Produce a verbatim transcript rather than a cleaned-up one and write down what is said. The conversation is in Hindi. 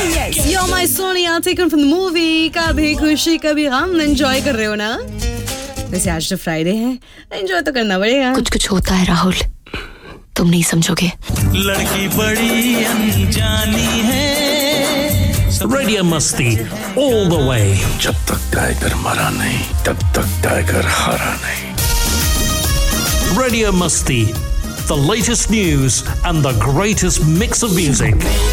Yes, you're my Sonia, taken from the movie कभी खुशी कभी गम. Enjoy कर रहे हो ना? वैसे आज तो फ्राइडे है, एंजॉय तो करना पड़ेगा. कुछ कुछ होता है राहुल, तुम नहीं समझोगे. लड़की बड़ी अनजानी है. Radio Musti all the way. जब तक टाइगर मरा नहीं, तब तक टाइगर हारा नहीं. Radio Musti, the latest news and the greatest mix of music.